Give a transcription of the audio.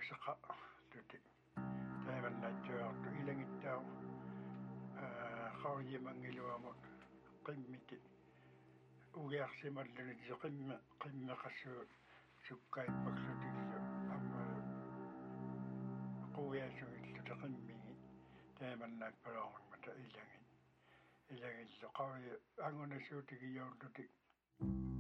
saqa tuti taivan naittuartu ilangittau qawimangiluamut qimmiti ugiarsimalluni qimmeqassuut sukkaippaksutiillu amma quwiasugillu taqimmiги taimannaappaluarmata ilangillu qawi angunasuutigiyorlutik